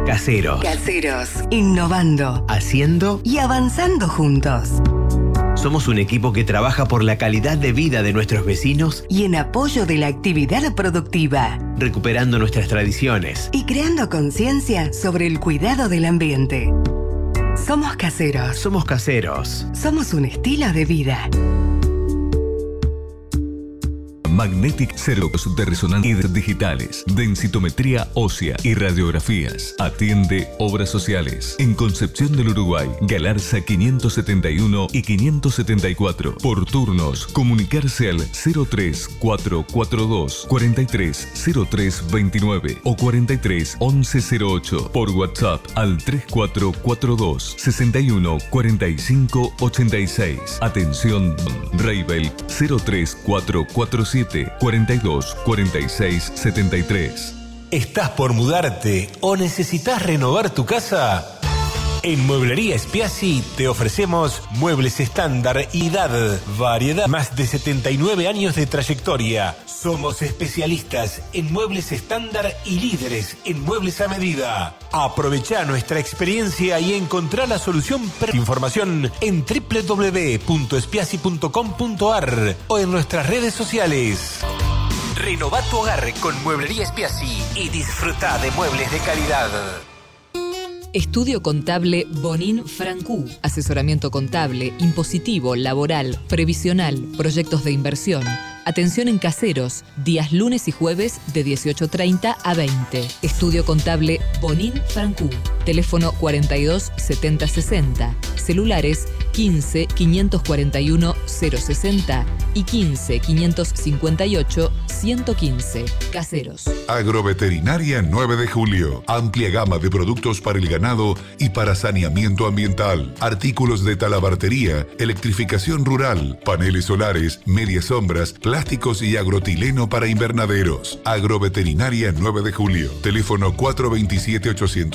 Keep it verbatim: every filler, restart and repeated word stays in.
Caseros. Caseros. Innovando. Haciendo y avanzando juntos. Somos un equipo que trabaja por la calidad de vida de nuestros vecinos y en apoyo de la actividad productiva, recuperando nuestras tradiciones y creando conciencia sobre el cuidado del ambiente. Somos caseros. Somos caseros. Somos un estilo de vida. Magnetic Ceros de resonancia digitales, densitometría ósea y radiografías. Atiende obras sociales en Concepción del Uruguay, Galarza quinientos setenta y uno y quinientos setenta y cuatro. Por turnos, comunicarse al cero tres cuatro cuatro dos cuatro tres cero tres veintinueve o cuarenta y tres once cero ocho. Por WhatsApp al tres cuatro cuatro dos sesenta y uno cuarenta y cinco ochenta y seis. Atención, Raibel cero tres cuatro cuatro siete cuarenta y dos cuarenta y seis setenta y tres. ¿Estás por mudarte o necesitas renovar tu casa? En Mueblería Spiazzi te ofrecemos muebles estándar y edad, variedad, más de setenta y nueve años de trayectoria. Somos especialistas en muebles estándar y líderes en muebles a medida. Aprovecha nuestra experiencia y encontrá la solución. Información en doble u doble u doble u punto spiazzi punto com punto a r o en nuestras redes sociales. Renová tu hogar con Mueblería Spiazzi y disfruta de muebles de calidad. Estudio Contable Bonin Francú. Asesoramiento contable, impositivo, laboral, previsional, proyectos de inversión. Atención en Caseros, días lunes y jueves de dieciocho treinta a veinte. Estudio Contable Bonin Francú. Teléfono cuarenta y dos setenta sesenta. Celulares quince quinientos cuarenta y uno cero sesenta y quince quinientos cincuenta y ocho ciento quince. Caseros. Agroveterinaria nueve de julio. Amplia gama de productos para el ganado y para saneamiento ambiental. Artículos de talabartería, electrificación rural, paneles solares, medias sombras, plásticos y agrotileno para invernaderos. Agroveterinaria nueve de julio. Teléfono cuatro dos siete ochocientos.